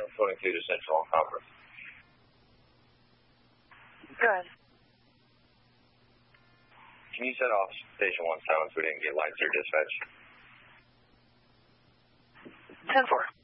coding through to Central on conference. Good. Can you set off Station 1 silence? We didn't get line 0 dispatch. 10-4.